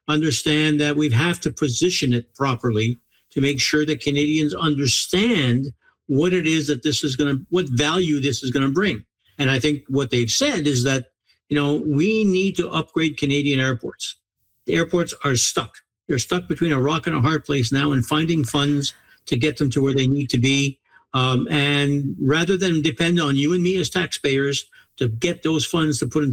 understand that we have to position it properly to make sure that Canadians understand what it is that this is going to, what value this is going to bring. And I think what they've said is that, we need to upgrade Canadian airports. The airports are stuck. They're stuck between a rock and a hard place now, and finding funds to get them to where they need to be. And rather than depend on you and me as taxpayers to get those funds to put into